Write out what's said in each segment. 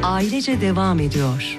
ailece devam ediyor.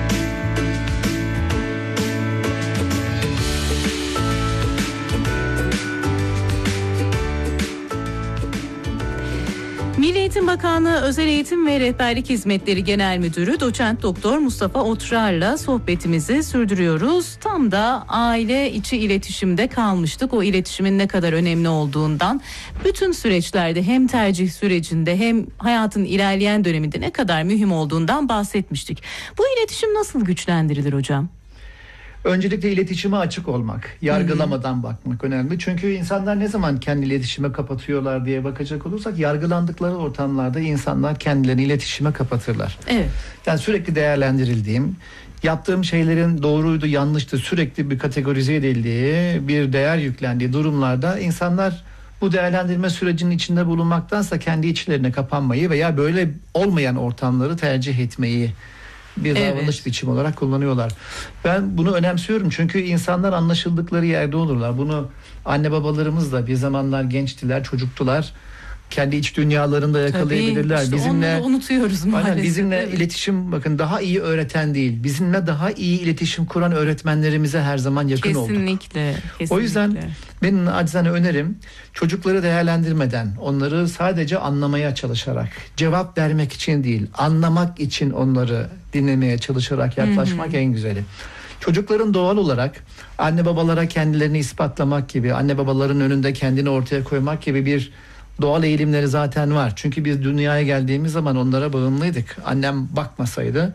Milli Eğitim Bakanlığı Özel Eğitim ve Rehberlik Hizmetleri Genel Müdürü Doçent Doktor Mustafa Oturar'la sohbetimizi sürdürüyoruz. Tam da aile içi iletişimde kalmıştık. O iletişimin ne kadar önemli olduğundan, bütün süreçlerde hem tercih sürecinde hem hayatın ilerleyen döneminde ne kadar mühim olduğundan bahsetmiştik. Bu iletişim nasıl güçlendirilir hocam? Öncelikle iletişime açık olmak, yargılamadan bakmak önemli. Çünkü insanlar ne zaman kendi iletişime kapatıyorlar diye bakacak olursak, yargılandıkları ortamlarda insanlar kendilerini iletişime kapatırlar. Evet. Yani sürekli değerlendirildiğim, yaptığım şeylerin doğruydu, yanlıştı, sürekli bir kategorize edildiği, bir değer yüklendiği durumlarda insanlar bu değerlendirme sürecinin içinde bulunmaktansa kendi içlerine kapanmayı veya böyle olmayan ortamları tercih etmeyi bir davranış biçimi olarak kullanıyorlar. Ben bunu önemsiyorum çünkü insanlar anlaşıldıkları yerde olurlar. Bunu anne babalarımız da bir zamanlar gençtiler, çocuktular. Kendi iç dünyalarında yakalayabilirler. İşte bizimle unutuyoruz maalesef. Aynen, bizimle iletişim, bakın, daha iyi öğreten değil, bizimle daha iyi iletişim kuran öğretmenlerimize her zaman yakın olduk. Kesinlikle. O yüzden benim acizane önerim, çocukları değerlendirmeden, onları sadece anlamaya çalışarak, cevap vermek için değil, anlamak için onları dinlemeye çalışarak yaklaşmak en güzeli. Çocukların doğal olarak anne babalara kendilerini ispatlamak gibi, anne babaların önünde kendini ortaya koymak gibi bir doğal eğilimleri zaten var. Çünkü biz dünyaya geldiğimiz zaman onlara bağımlıydık. Annem bakmasaydı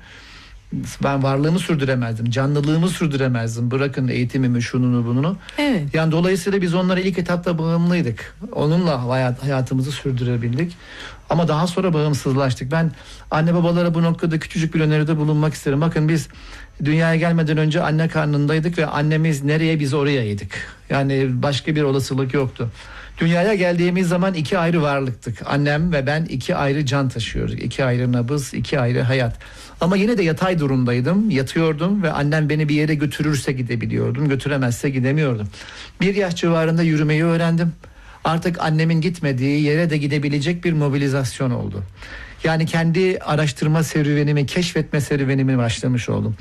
ben varlığımı sürdüremezdim, canlılığımı sürdüremezdim. Bırakın eğitimimi, şununu bununu. Evet. Yani dolayısıyla biz onlara ilk etapta bağımlıydık. Onunla hayatımızı sürdürebildik. Ama daha sonra bağımsızlaştık. Ben anne babalara bu noktada küçücük bir öneride bulunmak isterim. Bakın, biz dünyaya gelmeden önce anne karnındaydık ve annemiz nereye biz oraya yedik. Yani başka bir olasılık yoktu. Dünyaya geldiğimiz zaman iki ayrı varlıktık. Annem ve ben iki ayrı can taşıyoruz. İki ayrı nabız, iki ayrı hayat. Ama yine de yatay durumdaydım. Yatıyordum ve annem beni bir yere götürürse gidebiliyordum. Götüremezse gidemiyordum. 1 yaş civarında yürümeyi öğrendim. Artık annemin gitmediği yere de gidebilecek bir mobilizasyon oldu. Yani kendi araştırma serüvenimi, keşfetme serüvenimi başlamış oldum.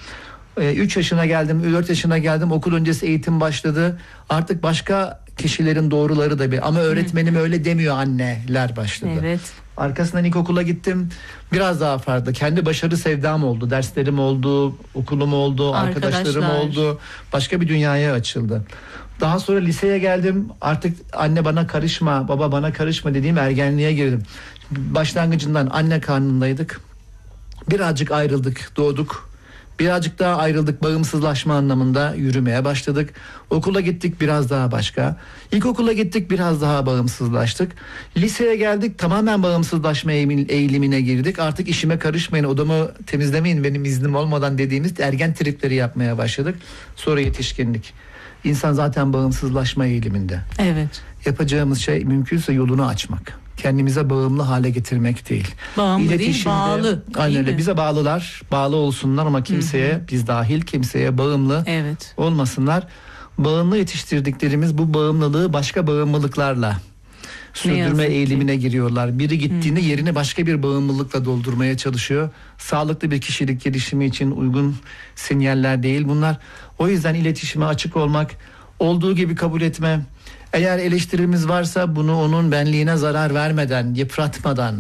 3 yaşına geldim, 4 yaşına geldim. Okul öncesi eğitim başladı. Artık başka kişilerin doğruları da bir, ama öğretmenim öyle demiyor anneler başladı. Evet. Arkasından ilkokula gittim. Biraz daha farklı. Kendi başarı sevdam oldu. Derslerim oldu, okulum oldu, arkadaşlarım oldu. Başka bir dünyaya açıldı. Daha sonra liseye geldim. Artık anne bana karışma, baba bana karışma dediğim ergenliğe girdim. Başlangıcından anne karnındaydık. Birazcık ayrıldık, doğduk. Birazcık daha ayrıldık, bağımsızlaşma anlamında yürümeye başladık. Okula gittik, biraz daha başka. İlkokula gittik, biraz daha bağımsızlaştık. Liseye geldik, tamamen bağımsızlaşma eğilimine girdik. Artık işime karışmayın, odamı temizlemeyin benim iznim olmadan dediğimiz ergen tripleri yapmaya başladık. Sonra yetişkinlik. İnsan zaten bağımsızlaşma eğiliminde. Evet. Yapacağımız şey mümkünse yolunu açmak. Kendimize bağımlı hale getirmek değil. Bağımlı değil, bağlı. Aynen öyle. Bize bağlılar, bağlı olsunlar ama kimseye, biz dahil kimseye bağımlı olmasınlar. Bağımlı yetiştirdiklerimiz bu bağımlılığı başka bağımlılıklarla sürdürme eğilimine giriyorlar. Biri gittiğinde yerini başka bir bağımlılıkla doldurmaya çalışıyor. Sağlıklı bir kişilik gelişimi için uygun sinyaller değil bunlar. O yüzden iletişime açık olmak, olduğu gibi kabul etme. Eğer eleştirimiz varsa bunu onun benliğine zarar vermeden, yıpratmadan,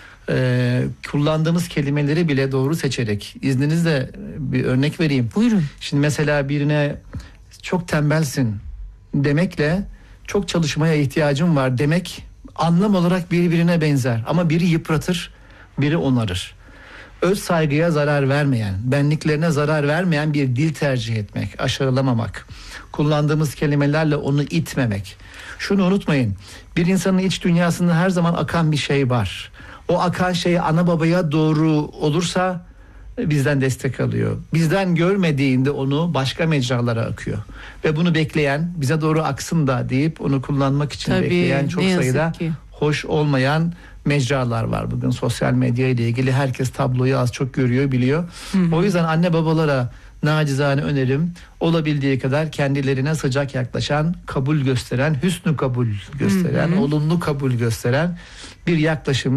kullandığımız kelimeleri bile doğru seçerek. İzninizle bir örnek vereyim. Buyurun. Şimdi mesela birine çok tembelsin demekle çok çalışmaya ihtiyacım var demek anlam olarak birbirine benzer. Ama biri yıpratır, biri onarır. Öz saygıya zarar vermeyen, benliklerine zarar vermeyen bir dil tercih etmek, aşağılamamak, kullandığımız kelimelerle onu itmemek. Şunu unutmayın, bir insanın iç dünyasında her zaman akan bir şey var. O akan şey ana babaya doğru olursa bizden destek alıyor. Bizden görmediğinde onu başka mecralara akıyor. Ve bunu bekleyen, bize doğru aksın da deyip onu kullanmak için bekleyen çok sayıda hoş olmayan mecralar var. Bugün sosyal medya ile ilgili herkes tabloyu az çok görüyor, biliyor. O yüzden anne babalara nacizane önerim, olabildiği kadar kendilerine sıcak yaklaşan, kabul gösteren, hüsnü kabul gösteren, olumlu kabul gösteren bir yaklaşım